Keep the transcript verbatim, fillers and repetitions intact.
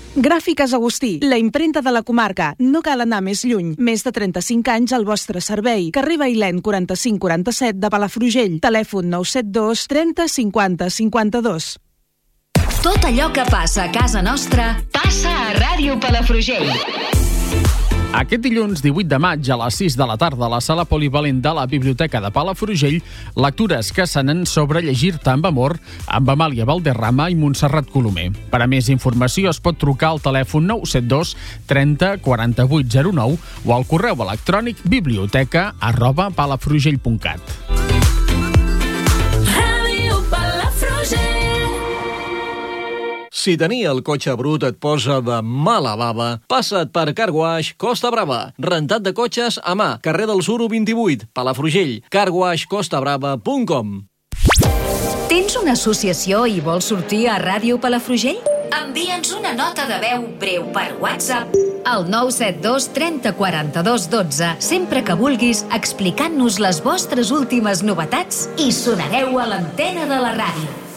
Gràfiques Agustí, la imprenta de la comarca. No cal anar més lluny. Més de trenta-cinc anys al vostre servei. Carrer Bailèn quaranta-cinc quaranta-set de Palafrugell. Telèfon nou set dos trenta cinquanta cinquanta-dos. Tot allò que passa a casa nostra passa a Ràdio Palafrugell. Aquest dilluns divuit de maig a les sis de la tarda a la sala polivalent de la Biblioteca de Palafrugell, lectures que s'anen sobre llegir-te amb amor amb Amàlia Valderrama i Montserrat Colomer. Per a més informació es pot trucar al telèfon nou set dos trenta quaranta-vuit zero nou o al correu electrònic biblioteca arroba palafrugell punt cat. Si tenir el cotxe brut et posa de mala bava, passa't per Car Wash Costa Brava. Rentat de cotxes a mà, carrer del Suro vint-i-vuit, Palafrugell, car wash costa brava punt com. Tens una associació i vols sortir a Ràdio Palafrugell? Envia'ns una nota de veu breu per WhatsApp al nou set dos trenta quaranta-dos dotze, sempre que vulguis, explicant-nos les vostres últimes novetats i sonareu a l'antena de la ràdio.